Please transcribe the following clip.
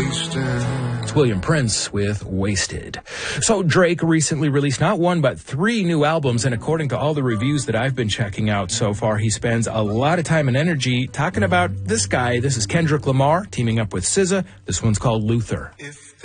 It's William Prince with Wasted. So Drake recently released not one, but 3 new albums. And according to all the reviews that I've been checking out so far, he spends a lot of time and energy talking about this guy. This is Kendrick Lamar teaming up with SZA. This one's called Luther.